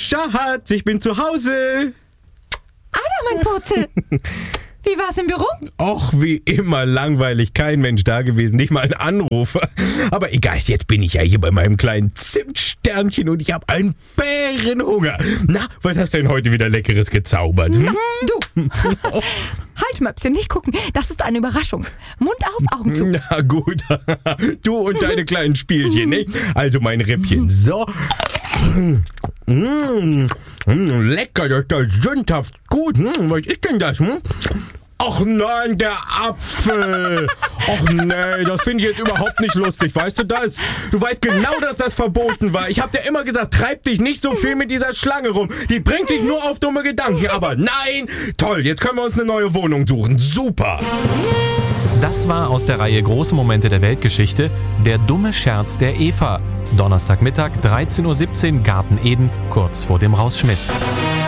Schatz, ich bin zu Hause. Anna, mein Purzel. Wie war's im Büro? Och, wie immer langweilig. Kein Mensch da gewesen, nicht mal ein Anrufer. Aber egal, jetzt bin ich ja hier bei meinem kleinen Zimtsternchen und ich habe einen Bärenhunger. Na, was hast du denn heute wieder Leckeres gezaubert? Na, du. Halt, Möpschen, nicht gucken. Das ist eine Überraschung. Mund auf, Augen zu. Na gut, du und deine kleinen Spielchen, ne? Also mein Rippchen. So. Lecker, das ist da sündhaft gut. Was ist denn das? Ach nein, der Apfel. Ach nee, das finde ich jetzt überhaupt nicht lustig. Weißt du das? Du weißt genau, dass das verboten war. Ich habe dir immer gesagt, treib dich nicht so viel mit dieser Schlange rum. Die bringt dich nur auf dumme Gedanken. Aber nein, toll, jetzt können wir uns eine neue Wohnung suchen. Super. Das war aus der Reihe Große Momente der Weltgeschichte, der dumme Scherz der Eva. Donnerstagmittag, 13:17 Uhr, Garten Eden, kurz vor dem Rausschmiss.